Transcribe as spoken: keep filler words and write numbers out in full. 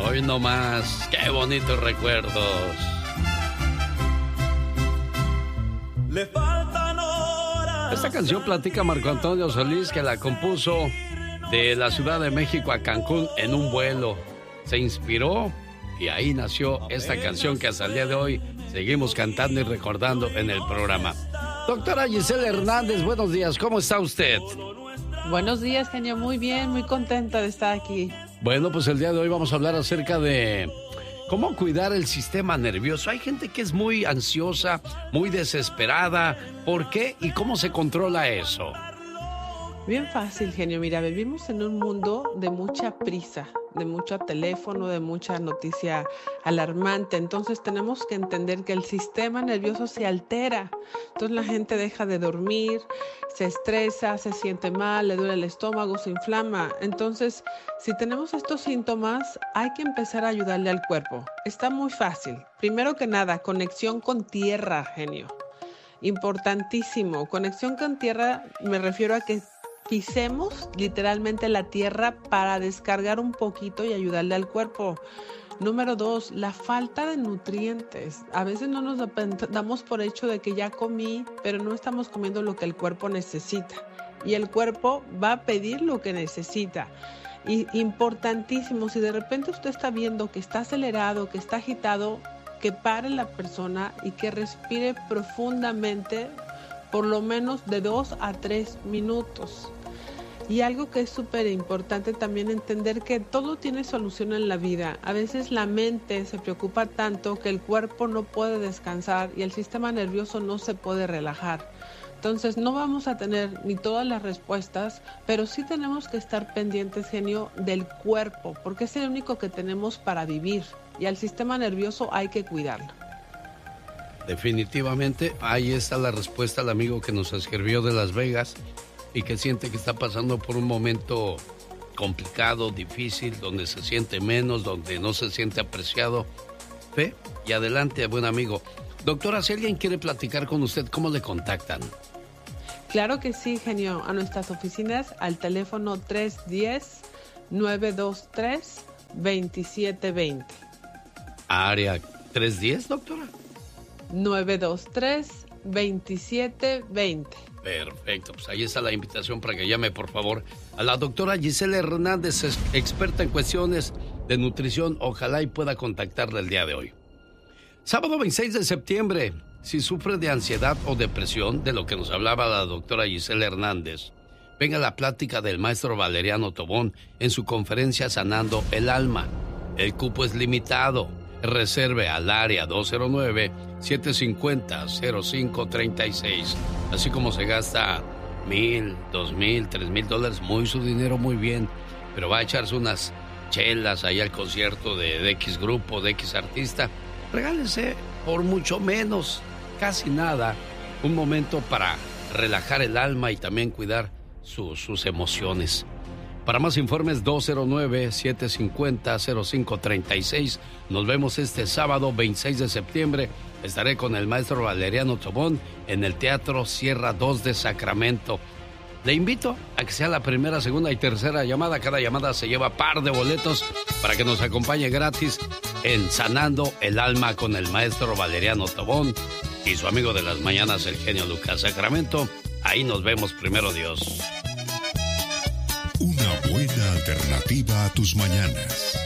Hoy no más. Qué bonitos recuerdos. Le faltan horas. Esta canción platica Marco Antonio Solís, que la compuso de la Ciudad de México a Cancún en un vuelo. Se inspiró y ahí nació esta canción que hasta el día de hoy seguimos cantando y recordando en el programa. Doctora Gisela Hernández, buenos días, ¿cómo está usted? Buenos días, genio, muy bien, muy contenta de estar aquí. Bueno, pues el día de hoy vamos a hablar acerca de cómo cuidar el sistema nervioso. Hay gente que es muy ansiosa, muy desesperada. ¿Por qué y cómo se controla eso? Bien fácil, genio. Mira, vivimos en un mundo de mucha prisa, de mucho teléfono, de mucha noticia alarmante. Entonces tenemos que entender que el sistema nervioso se altera. Entonces la gente deja de dormir, se estresa, se siente mal, le duele el estómago, se inflama. Entonces, si tenemos estos síntomas, hay que empezar a ayudarle al cuerpo. Está muy fácil. Primero que nada, conexión con tierra, genio. Importantísimo. Conexión con tierra, me refiero a que pisemos literalmente la tierra para descargar un poquito y ayudarle al cuerpo. Número dos, la falta de nutrientes. A veces no nos damos por hecho de que ya comí, pero no estamos comiendo lo que el cuerpo necesita. Y el cuerpo va a pedir lo que necesita. Y importantísimo, si de repente usted está viendo que está acelerado, que está agitado, que pare la persona y que respire profundamente por lo menos de dos a tres minutos. Y algo que es súper importante también entender que todo tiene solución en la vida. A veces la mente se preocupa tanto que el cuerpo no puede descansar y el sistema nervioso no se puede relajar. Entonces no vamos a tener ni todas las respuestas, pero sí tenemos que estar pendientes, genio, del cuerpo, porque es el único que tenemos para vivir y al sistema nervioso hay que cuidarlo. Definitivamente, ahí está la respuesta al amigo que nos escribió de Las Vegas y que siente que está pasando por un momento complicado, difícil, donde se siente menos, donde no se siente apreciado. Fe y adelante, buen amigo. Doctora, si alguien quiere platicar con usted, ¿cómo le contactan? Claro que sí, genio. A nuestras oficinas al teléfono tres uno cero, nueve dos tres, dos siete dos cero. Área tres diez, doctora. nueve dos tres, dos siete dos cero. Perfecto, pues ahí está la invitación para que llame, por favor, a la doctora Gisela Hernández, experta en cuestiones de nutrición. Ojalá y pueda contactarla el día de hoy. Sábado veintiséis de septiembre, si sufre de ansiedad o depresión, de lo que nos hablaba la doctora Gisela Hernández, venga a la plática del maestro Valeriano Tobón en su conferencia Sanando el Alma. El cupo es limitado. Reserve al área dos cero nueve, siete cinco cero, cero cinco tres seis. Así como se gasta mil, dos mil, tres mil dólares, muy su dinero, muy bien. Pero va a echarse unas chelas ahí al concierto de, de X grupo, de X artista. Regálese por mucho menos, casi nada, un momento para relajar el alma y también cuidar su, sus emociones. Para más informes, dos cero nueve, siete cinco cero, cero cinco tres seis. Nos vemos este sábado veintiséis de septiembre. Estaré con el maestro Valeriano Tobón en el Teatro Sierra dos de Sacramento. Le invito a que sea la primera, segunda y tercera llamada. Cada llamada se lleva par de boletos para que nos acompañe gratis en Sanando el Alma con el maestro Valeriano Tobón y su amigo de las mañanas, el genio Lucas. Sacramento, ahí nos vemos, primero Dios. Una buena alternativa a tus mañanas.